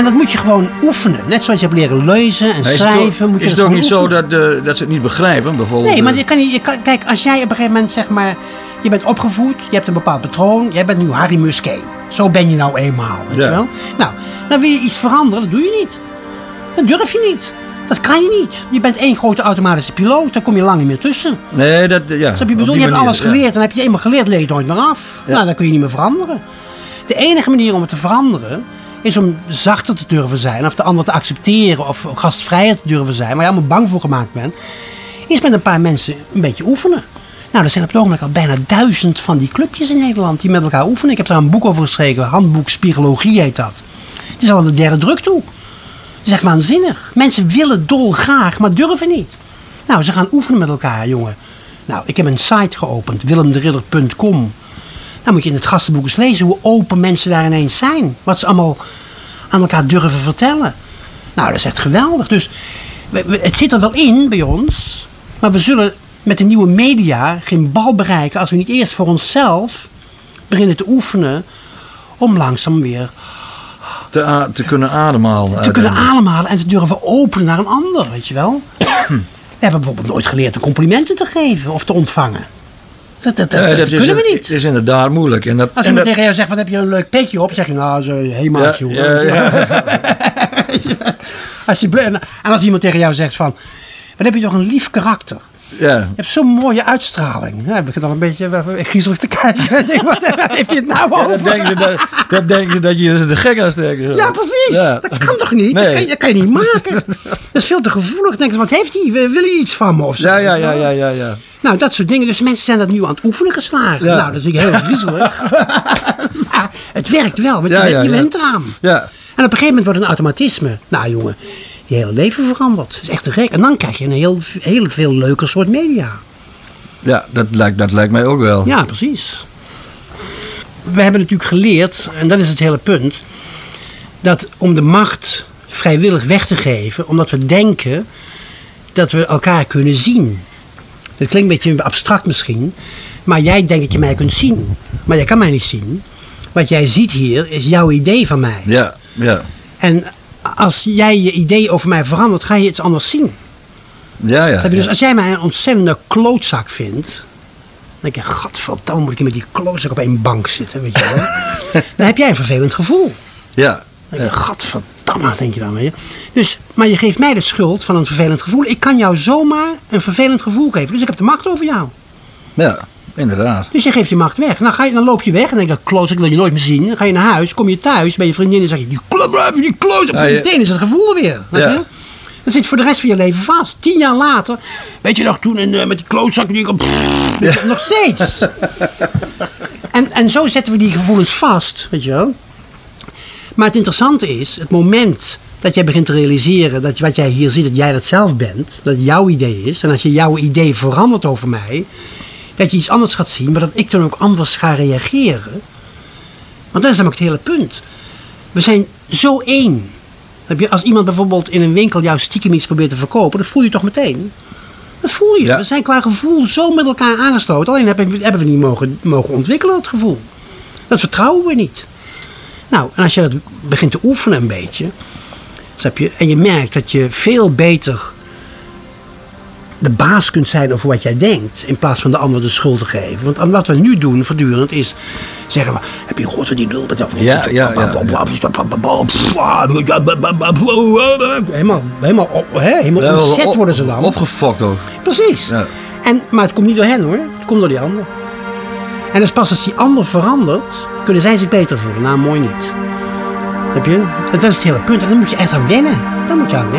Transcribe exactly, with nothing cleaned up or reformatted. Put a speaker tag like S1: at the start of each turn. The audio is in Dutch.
S1: En dat moet je gewoon oefenen. Net zoals je hebt leren lezen en schrijven.
S2: Is het,
S1: moet je
S2: is het ook niet
S1: oefenen.
S2: zo dat, uh, dat ze het niet begrijpen? Bijvoorbeeld,
S1: nee, maar je kan niet, je kan, kijk, als jij op een gegeven moment zeg maar... Je bent opgevoed, je hebt een bepaald patroon. Jij bent nu Harry Musquet. Zo ben je nou eenmaal. Weet
S2: ja.
S1: je wel? Nou, dan wil je iets veranderen, dat doe je niet. Dat durf je niet. Dat kan je niet. Je bent één grote automatische piloot, daar kom je lang niet meer tussen.
S2: Nee, dat... Ja,
S1: je bedoel, je hebt alles geleerd en dan heb je eenmaal geleerd, leer je het nooit meer af. Ja. Nou, dan kun je niet meer veranderen. De enige manier om het te veranderen is om zachter te durven zijn, of de ander te accepteren, of gastvrijer te durven zijn, waar je allemaal bang voor gemaakt bent, is met een paar mensen een beetje oefenen. Nou, er zijn op het ogenblik al bijna duizend van die clubjes in Nederland die met elkaar oefenen. Ik heb daar een boek over geschreven, Handboek Spiegologie heet dat. Het is al aan de derde druk toe. Het is echt waanzinnig. Mensen willen dolgraag, maar durven niet. Nou, ze gaan oefenen met elkaar, jongen. Nou, ik heb een site geopend, willem de ridder punt com. Dan moet je in het gastenboek eens lezen hoe open mensen daar ineens zijn. Wat ze allemaal aan elkaar durven vertellen. Nou, dat is echt geweldig. Dus we, we, het zit er wel in bij ons. Maar we zullen met de nieuwe media geen bal bereiken als we niet eerst voor onszelf beginnen te oefenen om langzaam weer
S2: te, a- te kunnen ademhalen.
S1: Te kunnen ademhalen en te durven openen naar een ander, weet je wel. We hebben bijvoorbeeld nooit geleerd om complimenten te geven of te ontvangen. Dat, dat, dat,
S2: nee,
S1: dat,
S2: dat
S1: kunnen
S2: is,
S1: we niet.
S2: Het is inderdaad moeilijk. En dat,
S1: Als
S2: en
S1: iemand
S2: dat...
S1: tegen jou zegt, wat heb je een leuk petje op? Zeg je, nou, zo helemaal joh.
S2: Ja, ja, ja.
S1: als je, en als iemand tegen jou zegt van, wat heb je toch een lief karakter.
S2: Ja.
S1: Je hebt zo'n mooie uitstraling. Ja, ik begin al een beetje griezelig te kijken. Ik denk, wat heeft hij het nou over?
S2: Ja, dat, denken ze dat, dat denken ze dat je ze de gek aan steken.
S1: Ja, precies. Ja. Dat kan toch niet? Nee. Dat, kan je, dat kan je niet maken. Dat is veel te gevoelig. Denken ze, wat heeft hij? Wil hij iets van me of zo?
S2: Ja, ja, ja, ja, ja, ja.
S1: Nou, dat soort dingen. Dus mensen zijn dat nu aan het oefenen geslagen. Ja. Nou, dat is natuurlijk heel griezelig. Maar het werkt wel, want ja, je, ja, je went ja. eraan.
S2: Ja.
S1: En op een gegeven moment wordt een automatisme. Nou, jongen. Je hele leven verandert. Dat is echt te gek. En dan krijg je een heel, heel veel leuker soort media.
S2: Ja, dat lijkt, dat lijkt mij ook wel.
S1: Ja, precies. We hebben natuurlijk geleerd, en dat is het hele punt, dat om de macht vrijwillig weg te geven, omdat we denken dat we elkaar kunnen zien. Dat klinkt een beetje abstract misschien, maar jij denkt dat je mij kunt zien. Maar jij kan mij niet zien. Wat jij ziet hier is jouw idee van mij.
S2: Ja, ja.
S1: En als jij je idee over mij verandert, ga je iets anders zien.
S2: Ja, ja.
S1: Dus
S2: ja.
S1: als jij mij een ontzettende klootzak vindt, dan denk je, godverdamme, moet ik hier met die klootzak op één bank zitten, weet je wel. Dan heb jij een vervelend gevoel.
S2: Ja.
S1: Dan denk je, godverdamme, denk je dan weer. Dus, maar je geeft mij de schuld van een vervelend gevoel. Ik kan jou zomaar een vervelend gevoel geven. Dus ik heb de macht over jou.
S2: Ja, inderdaad.
S1: Dus je geeft je macht weg. Nou, ga je, dan loop je weg en denk je, klootzak wil je nooit meer zien. Dan ga je naar huis, kom je thuis bij je vriendin en zeg je, die klootzak, die klootzak.
S2: Ja, ja.
S1: Meteen is het gevoel er weer.
S2: Ja.
S1: Je? Dat zit voor de rest van je leven vast. Tien jaar later, weet je nog, toen in, uh, met die klootzak, die ik, pff, ja. nog steeds. en, en zo zetten we die gevoelens vast, weet je wel. Maar het interessante is, het moment dat jij begint te realiseren dat wat jij hier ziet, dat jij dat zelf bent, dat het jouw idee is. En als je jouw idee verandert over mij, dat je iets anders gaat zien, maar dat ik dan ook anders ga reageren. Want dat is namelijk het hele punt. We zijn zo één. Als iemand bijvoorbeeld in een winkel jou stiekem iets probeert te verkopen, dat voel je toch meteen? Dat voel je. Ja. We zijn qua gevoel zo met elkaar aangesloten. Alleen hebben we, hebben we niet mogen, mogen ontwikkelen, dat gevoel. Dat vertrouwen we niet. Nou, en als je dat begint te oefenen een beetje, snap je, en je merkt dat je veel beter de baas kunt zijn over wat jij denkt, in plaats van de ander de schuld te geven. Want wat we nu doen voortdurend is zeggen we, heb je gehoord wat die lul met
S2: ja, ja, ja.
S1: Helemaal, helemaal, helemaal ontzet worden ze dan.
S2: Opgefokt ook.
S1: Precies. Ja. En, maar het komt niet door hen hoor, het komt door die ander. En dus pas als die ander verandert, kunnen zij zich beter voelen. Nou, mooi niet. Heb je? Dat is het hele punt. En dan moet je echt aan wennen. Dan moet je aan wennen.